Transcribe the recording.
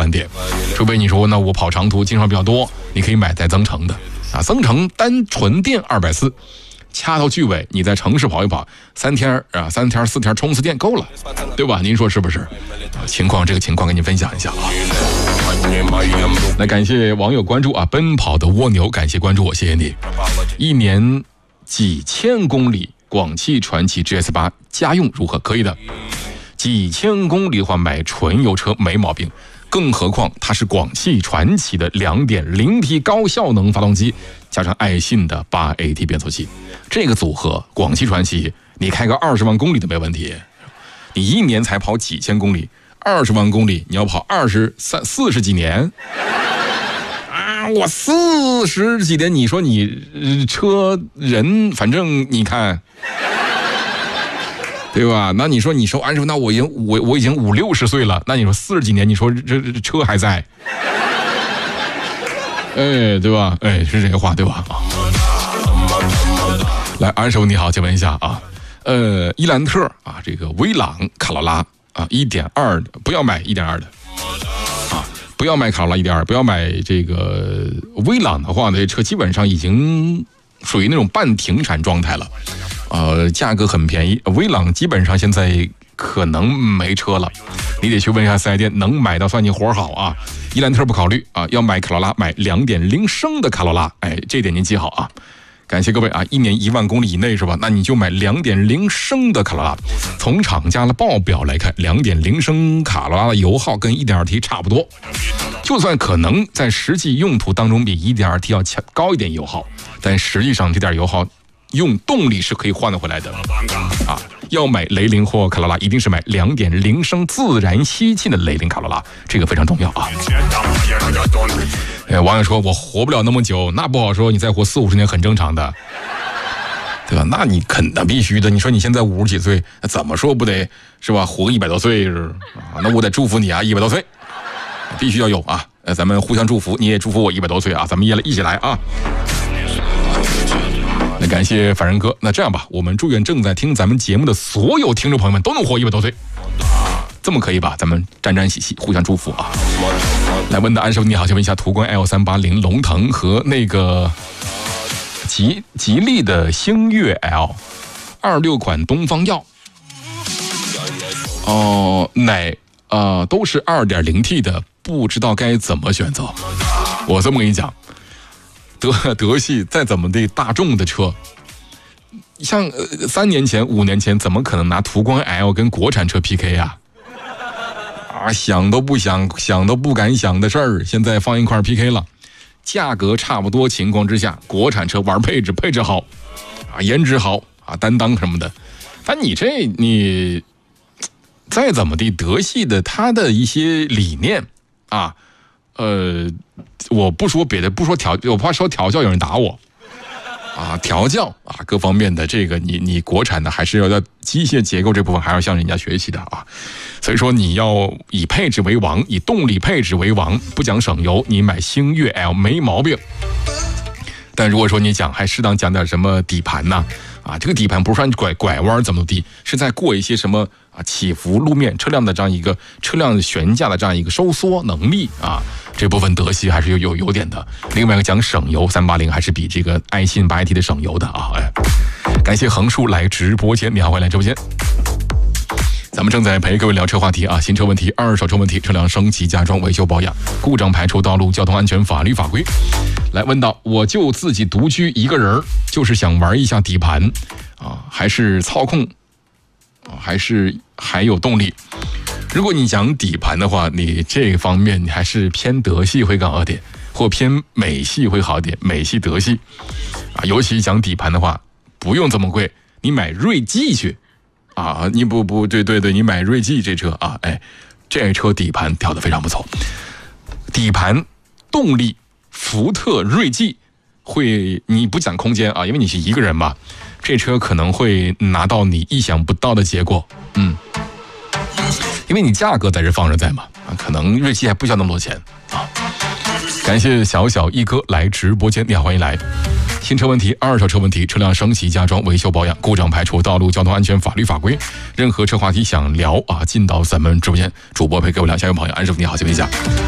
观点。除非你说那我跑长途经常比较多，你可以买带增程的啊，增程单纯电240，掐头去尾你在城市跑一跑，3天4天充次电够了，对吧？您说是不是？这个情况跟您分享一下啊。来，感谢网友关注啊，奔跑的蜗牛，感谢关注我，谢谢你。一年几千公里，广汽传祺 GS8 家用如何？可以的，几千公里的话买纯油车没毛病，更何况它是广汽传祺的 2.0T 高效能发动机，加上爱信的8AT 变速器，这个组合，广汽传祺你开个20万公里都没问题。你一年才跑几千公里，20万公里你要跑40几年啊！我40几年，你说你车人，反正你看，对吧？那你说按说，那我已经5、60岁了，那你说40几年，你说这车还在？哎，对吧？哎，是这个话对吧？来，安手你好，请问一下啊，伊兰特啊，这个威朗、卡罗拉啊，1.2的不要买1.2的啊，不要买卡罗拉1.2，不要买这个威朗的话呢，这车基本上已经属于那种半停产状态了，价格很便宜，威朗基本上现在可能没车了，你得去问一下4S店，能买到算你活好啊。伊兰特不考虑啊，要买卡罗拉，买2.0升的卡罗拉，哎，这点您记好啊。感谢各位啊，一年1万公里以内是吧？那你就买2.0升的卡罗拉。从厂家的报表来看，2.0升卡罗拉的油耗跟 1.2T 差不多，就算可能在实际用途当中比 1.2T 要高一点油耗，但实际上这点油耗用动力是可以换得回来的啊。要买雷凌或卡罗拉，一定是买2.0升自然吸气的雷凌卡罗拉，这个非常重要啊。网友说我活不了那么久，那不好说，你再活40-50年很正常的，对吧？那你那必须的。你说你现在50几岁，怎么说不得是吧？活个100多岁是啊？那我得祝福你啊，100多岁必须要有啊！咱们互相祝福，你也祝福我100多岁啊！咱们一起来啊！那感谢凡人哥。那这样吧，我们祝愿正在听咱们节目的所有听众朋友们都能活100多岁，这么可以吧？咱们沾沾喜气，互相祝福啊！来，问的安师傅你好，请问一下，途观 L380 龙腾和那个吉利的星越 L26款东方耀，都是 2.0T 的，不知道该怎么选择。我这么跟你讲，德系再怎么的大众的车，像3年前、5年前，怎么可能拿途观 L 跟国产车 PK 呀？想都不想，想都不敢想的事儿，现在放一块 PK 了。价格差不多情况之下，国产车玩配置好啊，颜值好啊，担当什么的。但你再怎么的，德系的它的一些理念啊，我不说别的，我怕说调教有人打我啊，调教啊各方面的这个你国产的还是要在机械结构这部分还要向人家学习的啊。所以说你要以配置为王，以动力配置为王，不讲省油，你买星越 L 没毛病。但如果说你还适当讲点什么底盘呐，这个底盘不是说拐弯怎么地，是在过一些什么起伏路面车辆的这样一个车辆悬架的这样一个收缩能力啊，这部分德系还是有点的。另外一个讲省油，380还是比这个爱信8AT 的省油的啊。感谢横竖来直播间，你好，欢迎来直播间。咱们正在陪各位聊车话题啊，新车问题、二手车问题、车辆升级加装、维修保养、故障排除、道路交通安全、法律法规。来问到，我就自己独居一个人，就是想玩一下底盘啊，还是操控还有动力。如果你讲底盘的话，你这方面你还是偏德系会更好点，或偏美系会好点，美系德系啊。尤其讲底盘的话，不用这么贵，你买锐际去啊，你对，你买锐际这车啊，这车底盘调得非常不错，底盘动力福特锐际你不讲空间啊，因为你是一个人嘛，这车可能会拿到你意想不到的结果，因为你价格在这放着在嘛，可能锐际还不需要那么多钱啊。感谢小一哥来直播间，你好，欢迎来。新车问题、二手车问题、车辆升级加装、维修保养、故障排除、道路交通安全、法律法规，任何车话题想聊啊，进到咱们直播间，主播陪各位聊。下一位朋友安师傅你好，请问一下。